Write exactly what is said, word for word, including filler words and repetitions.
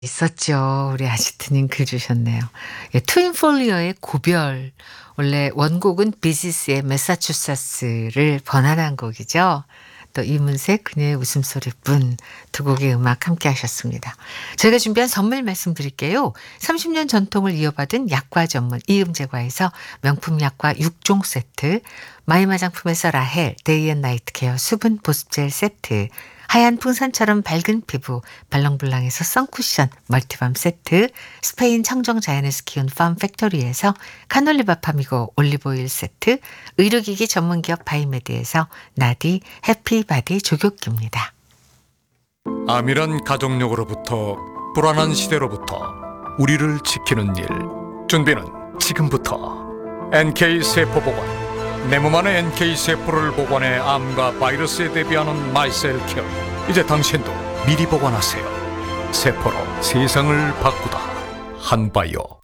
있었죠. 우리 아지트님 글 주셨네요. 예, 트윈폴리오의 고별. 원래 원곡은 비지스의 매사추세츠를 번안한 곡이죠. 또 이문세 그녀의 웃음소리뿐 두 곡의 음악 함께 하셨습니다. 저희가 준비한 선물 말씀드릴게요. 삼십 년 전통을 이어받은 약과 전문 이음제과에서 명품 약과 육 종 세트, 마이 화장품에서 라헬 데이앤나이트 케어 수분 보습젤 세트, 하얀 풍선처럼 밝은 피부 발랑블랑에서 선쿠션 멀티밤 세트, 스페인 청정 자연에서 키운 팜 팩토리에서 카놀리바 파미고 올리브오일 세트, 의료기기 전문기업 바이메드에서 나디 해피바디 조격기입니다. 암이란 가족력으로부터 불안한 시대로부터 우리를 지키는 일, 준비는 지금부터. 엔케이세포보관, 내 몸 안에 엔케이세포를 보관해 암과 바이러스에 대비하는 마이셀케어. 이제 당신도 미리 보관하세요. 세포로 세상을 바꾸다. 한바이오.